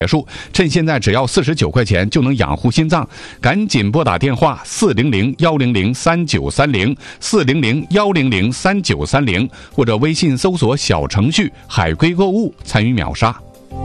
结束，趁现在只要49块钱就能养护心脏，赶紧拨打电话400-100-3930，400-100-3930，或者微信搜索小程序海龟购物参与秒杀。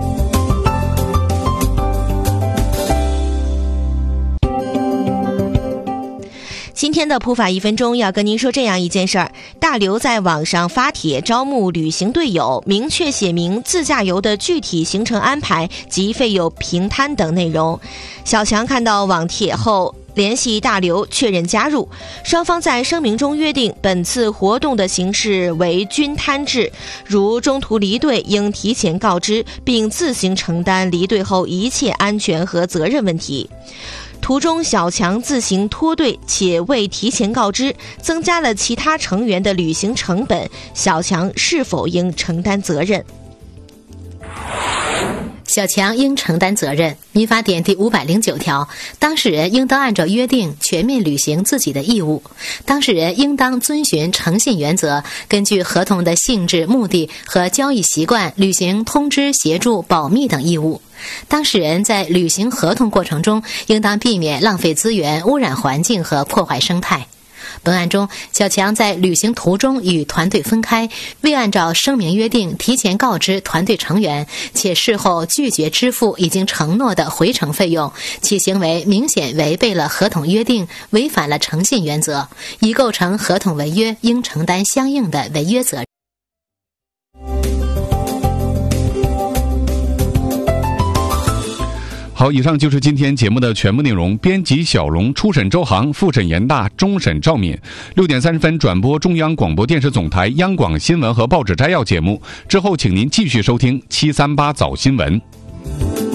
今天的普法1分钟要跟您说这样一件事儿：大刘在网上发帖招募旅行队友，明确写明自驾游的具体行程安排及费用平摊等内容。小强看到网帖后联系大刘确认加入，双方在声明中约定本次活动的形式为均摊制，如中途离队应提前告知，并自行承担离队后一切安全和责任问题。途中小强自行脱队且未提前告知，增加了其他成员的旅行成本，小强是否应承担责任？ 小强应承担责任。民法典第509条，当事人应当按照约定全面履行自己的义务。当事人应当遵循诚信原则，根据合同的性质、目的和交易习惯履行通知、协助、保密等义务。当事人在履行合同过程中，应当避免浪费资源、污染环境和破坏生态。本案中，小强在旅行途中与团队分开，未按照声明约定提前告知团队成员，且事后拒绝支付已经承诺的回程费用，其行为明显违背了合同约定，违反了诚信原则，已构成合同违约，应承担相应的违约责任。 好，以上就是今天节目的全部内容。编辑小龙，初审周航，复审严大，终审赵敏。6点30分转播中央广播电视总台央广新闻和报纸摘要节目，之后请您继续收听738早新闻。